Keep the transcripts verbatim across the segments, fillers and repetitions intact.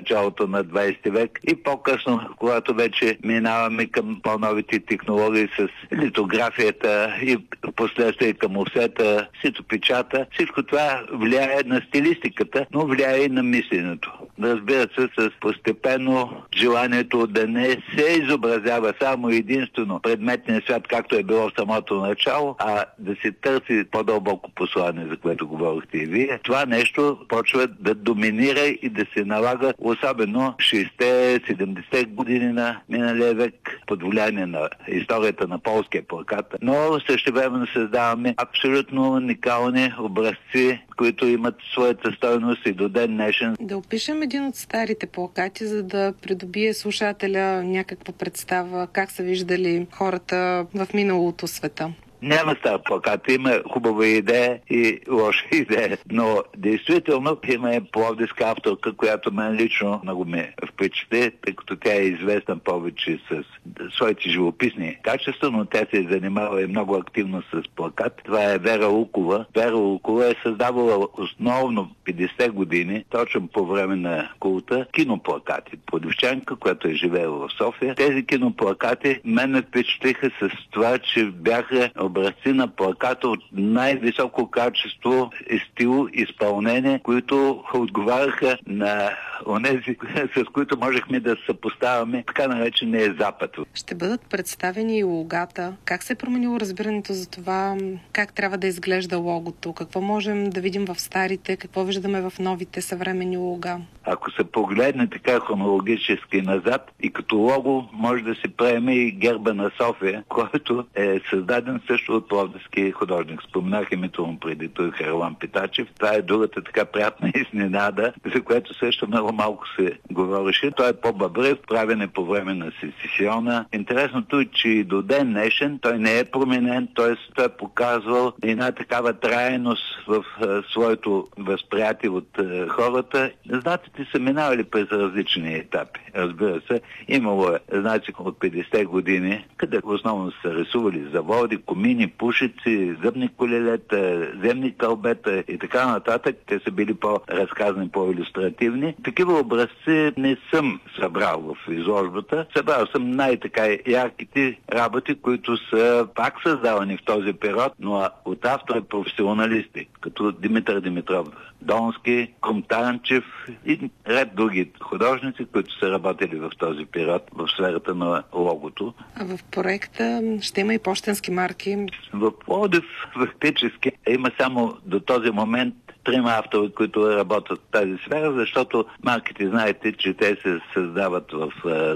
началото на двадесети век и по-късно, когато вече минаваме към по-новите технологии с литографията и последствие към офсета, ситопечата, всичко това влияе на стилистиката, но влияе и на мисленето. Разбира се, с постепенно желанието да не се изобразява само единствено предметния свят, както е било в самото начало, а да се търси по-дълбоко послание, за което говорихте и вие. Това нещо почва да доминира и да се налага, особено шейсетте-седемдесетте години на миналия век, под влияние на историята на полския плакат. Но същевременно създаваме абсолютно уникални образци, които имат своята стойност и до ден днешен. Да опишем един от старите плакати, за да придобие слушателя някаква представа как са виждали хората в миналото света. Няма стар плакат, има хубава идея и лоша идея, но действително има пловдивска авторка, която мен лично много ме впечатли, тъй като тя е известна повече с своите живописни качества, но тя се е занимава и много активно с плакат. Това е Вера Лукова. Вера Лукова е създавала основно петдесетте години, точно по време на култа, киноплакати. Пловдивчанка, която е живеела в София. Тези киноплакати мен ме впечатлиха с това, че бяха образци на плаката от най-високо качество и стил, изпълнение, които отговаряха на онези, с които можехме да съпоставяме така наречения Запад. Ще бъдат представени и логата. Как се е променило разбирането за това, как трябва да изглежда логото? Какво можем да видим в старите, какво виждаме в новите съвременни лога? Ако се погледне така хронологически назад и като лого може да се приеме и герба на София, който е създаден също от пловдивски художник. Споменах името му преди той, Харлан Питачев. Това е другата така приятна изненада, за което също много малко се говореше. Той е по-бъбрев, правен е по време на сесесиона. Интересното е, че до ден днешен той не е променен, т.е. той е показвал една такава трайност в а, своето възприятие от а, хората. Знаците са минавали през различни етапи. Разбира се, имало е знаци от петдесетте години, къде основно са рисували заводи, комини, пушици, зъбни колелета, земни кълбета и така нататък. Те са били по-разказни, по-илюстративни. Такива образци не съм събрал в изложбата. Събрал съм най-така ярките работи, които са пак създавани в този период, но от автори професионалисти, като Димитър Димитров Донски, Комтанчев и ред други художници, които са работили в този период в сферата на логото. А в проекта ще има и пощенски марки? В Пловдив фактически има само до този момент трима автори, които работят в тази сфера, защото марките, знаете, че те се създават в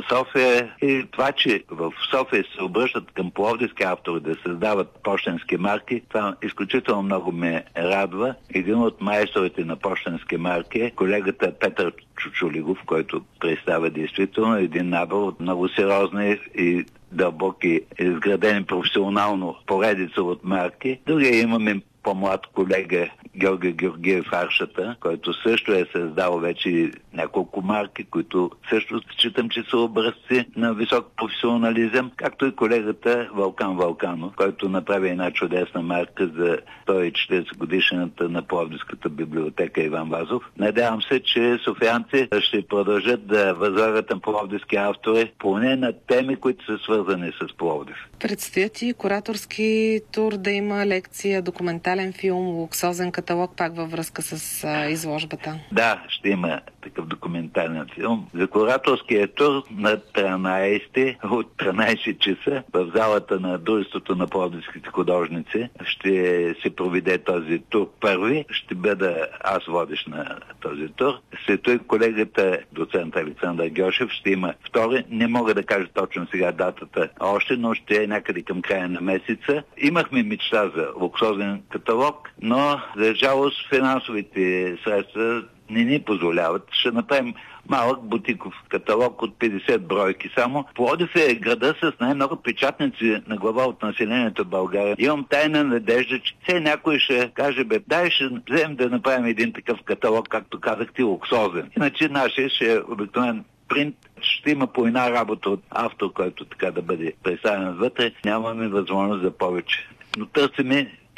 София и това, че в София се обръщат към пловдивски автори да създават пощенски марки, това изключително много ме радва. Един от майсторите на пощенски марки е колегата Петър Чучулигов, който представя действително един набор от много сериозни и дълбоки, изградени професионално поредица от марки. Другия имаме по-млад колега Георги Георгиев Аршата, който също е създал вече няколко марки, които също считам, че са образци на висок професионализъм, както и колегата Вълкан Вълканов, който направи една чудесна марка за сто и четиридесет годишната на Пловдивската библиотека Иван Вазов. Надявам се, че софиянци ще продължат да възлагат на пловдивски автори поне на теми, които са свързани с Пловдив. Предстоят и кураторски тур, да има лекция, документален филм, луксозен каталог, пак във връзка с а, изложбата. Да, ще има такъв документален филм. За кураторския тур на тринадесети от тринадесет часа в залата на Дружеството на пловдивските художници ще се проведе този тур първи. Ще бъда аз водещ на този тур. След това колегата доцент Александър Гьошев ще има втори. Не мога да кажа точно сега датата още, но ще е някъде към края на месеца. Имахме мечта за луксозен каталог, но за жалост финансовите средства не ни позволяват. Ще направим малък бутиков каталог от петдесет бройки само. Пловдив е града с най-много печатници на глава от населението в България. Имам тайна надежда, че все някой ще каже, бе, дай ще вземем да направим един такъв каталог, както казахте, луксозен. Иначе нашия ще е обикновен принт. Ще има по една работа от автор, който така да бъде представен вътре. Нямаме възможност за повече. Но търсиме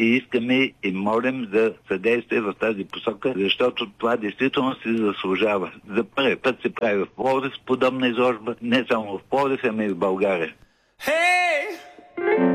и искаме и молим за съдействие в тази посока, защото това действително се заслужава. За първи път се прави в Пловдив подобна изложба, не само в Пловдив, ами и в България. Hey!